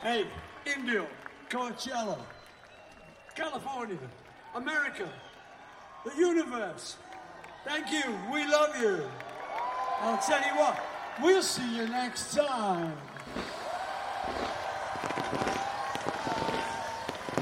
Hey, India, Coachella, California, America, the universe. Thank you. We love you. I'll tell you what, we'll see you next time.